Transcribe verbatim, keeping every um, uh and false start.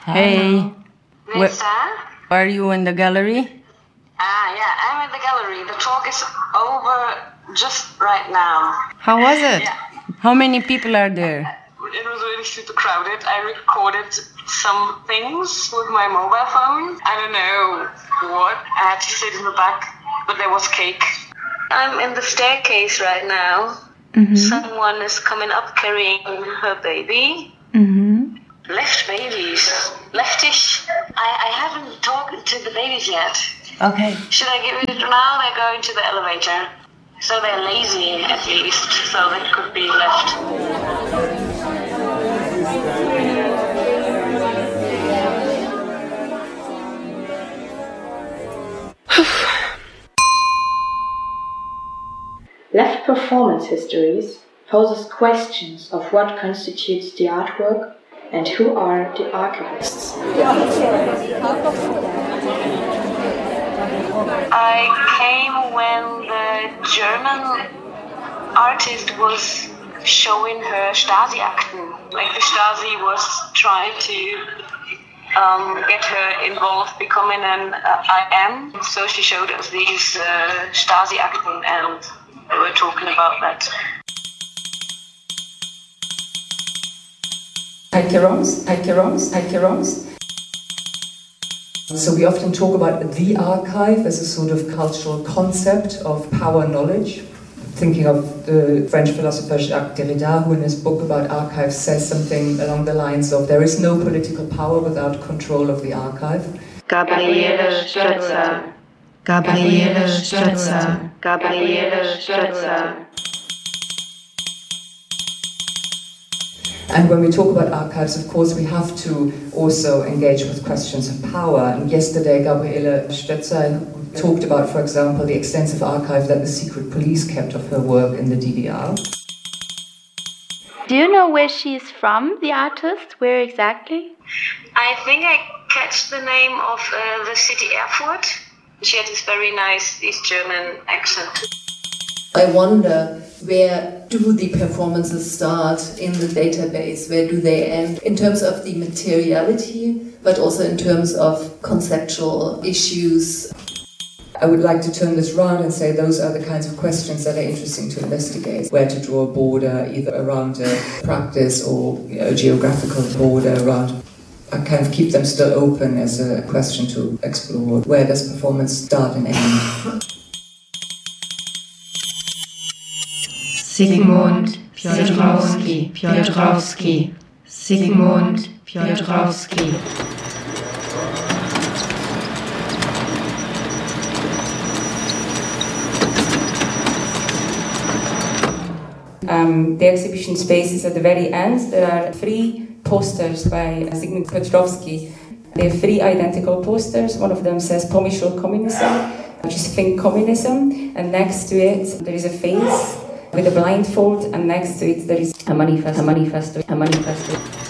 Hey. Where are you in the gallery? Ah, yeah, I'm in the gallery. The talk is over just right now. How was it? Yeah. How many people are there? It was really super crowded. I recorded some things with my mobile phone. I don't know what. I had to sit in the back, but there was cake. I'm in the staircase right now. Mm-hmm. Someone is coming up carrying her baby. Mm-hmm. Left babies. Leftish. I, I haven't talked to the babies yet. Okay. Should I give it now? They're going to the elevator. So they're lazy at least, so they could be left. Left Performance Histories poses questions of what constitutes the artwork and who are the archivists. I came when the German artist was showing her Stasi-Akten. Like the Stasi was trying to um, get her involved, becoming an uh, I M. So she showed us these uh, Stasi-Akten and we were talking about that. Ikerongs, Ikerongs, Ikerongs. So we often talk about the archive as a sort of cultural concept of power knowledge. Thinking of the French philosopher Jacques Derrida, who in his book about archives says something along the lines of there is no political power without control of the archive. Gabriele Stötzer. Gabriele Stötzer. Gabriele Stötzer. And when we talk about archives, of course, we have to also engage with questions of power. And yesterday, Gabriele Stötzer talked about, for example, the extensive archive that the secret police kept of her work in the D D R. Do you know where she's from, the artist? Where exactly? I think I catch the name of uh, the city Erfurt. She had this very nice East German accent. I wonder, where do the performances start in the database? Where do they end? In terms of the materiality, but also in terms of conceptual issues. I would like to turn this round and say those are the kinds of questions that are interesting to investigate. Where to draw a border, either around a practice or, you know, a geographical border around. I kind of keep them still open as a question to explore. Where does performance start and end? Zygmunt Piotrowski, Piotrowski, Zygmunt Piotrowski. Um, the exhibition space is at the very end. There are three posters by Zygmunt Piotrowski. They have three identical posters. One of them says Pomyśl communism, which is think communism, and next to it there is a face with a blindfold, and next to it there is a manifesto, a manifesto, a manifesto.